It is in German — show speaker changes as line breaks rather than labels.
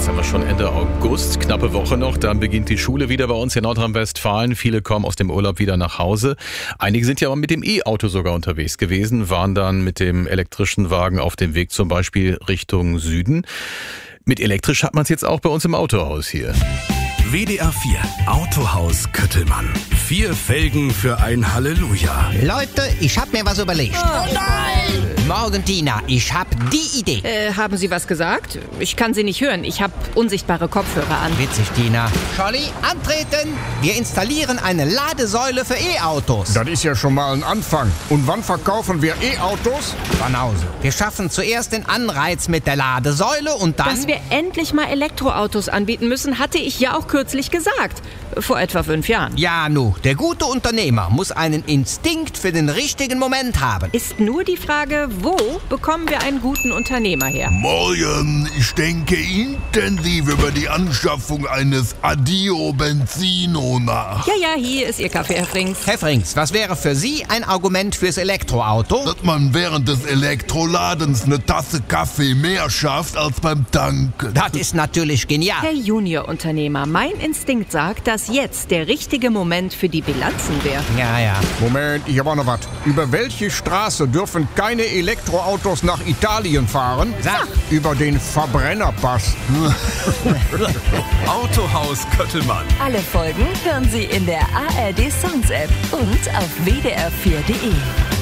Jetzt haben wir schon Ende August, knappe Woche noch, dann beginnt die Schule wieder bei uns in Nordrhein-Westfalen. Viele kommen aus dem Urlaub wieder nach Hause. Einige sind ja aber mit dem E-Auto sogar unterwegs gewesen, waren dann mit dem elektrischen Wagen auf dem Weg zum Beispiel Richtung Süden. Mit elektrisch hat man es jetzt auch bei uns im Autohaus hier.
WDR 4 Autohaus Köttelmann. 4 Felgen für ein Halleluja.
Leute, ich hab mir was überlegt.
Oh nein!
Morgen, Tina, ich hab die Idee.
Haben Sie was gesagt? Ich kann Sie nicht hören. Ich habe unsichtbare Kopfhörer an.
Witzig, Tina. Scholli, antreten! Wir installieren eine Ladesäule für E-Autos.
Das ist ja schon mal ein Anfang. Und wann verkaufen wir E-Autos?
Banause. Wir schaffen zuerst den Anreiz mit der Ladesäule und dann...
Dass wir endlich mal Elektroautos anbieten müssen, hatte ich ja auch kürzlich gesagt. Vor etwa 5 Jahren.
Ja, nu, der gute Unternehmer muss einen Instinkt für den richtigen Moment haben.
Ist nur die Frage, wo bekommen wir einen guten Unternehmer her?
Morgen, ich denke intensiv über die Anschaffung eines Adio Benzino nach.
Ja, hier ist Ihr Kaffee, Herr Frings.
Herr Frings, was wäre für Sie ein Argument fürs Elektroauto?
Dass man während des Elektroladens eine Tasse Kaffee mehr schafft als beim Tanken.
Das ist natürlich genial.
Herr Juniorunternehmer, mein Instinkt sagt, dass jetzt der richtige Moment für die Bilanzen wäre.
Ja.
Moment, ich habe auch noch was. Über welche Straße dürfen keine Elektroautos nach Italien fahren?
Sag.
Über den Verbrennerpass.
Autohaus Köttelmann.
Alle Folgen hören Sie in der ARD Songs App und auf wdr4.de.